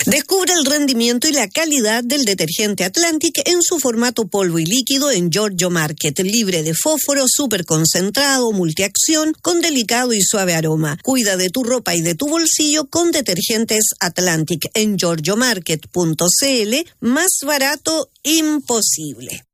Descubre el rendimiento y la calidad del detergente Atlantic en su formato polvo y líquido en Giorgio Market, libre de fósforo, súper concentrado, multiacción, con delicado y suave aroma. Cuida de tu ropa y de tu bolsillo con detergentes Atlantic en giorgiomarket.cl, más barato imposible.